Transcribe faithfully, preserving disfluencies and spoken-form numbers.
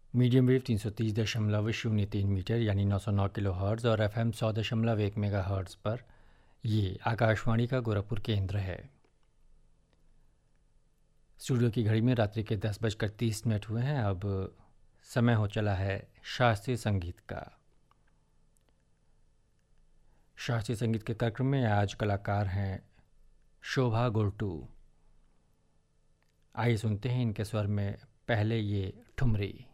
Medium wave तीन सौ तीस दशमलव शून्य तीन मीटर यानी नौ सौ नौ किलो हर्ट्ज़ और एफ एम सौ दशमलव एक मेगा हर्ट्ज़ पर ये आकाशवाणी का गोरखपुर केंद्र है। स्टूडियो की घड़ी में रात्रि के दस बजकर तीस मिनट हुए हैं। अब समय हो चला है शास्त्रीय संगीत का। शास्त्रीय संगीत के कार्यक्रम में आज कलाकार हैं शोभा गोल्टू। आइए सुनते हैं इनके स्वर में पहले ये ठुमरी।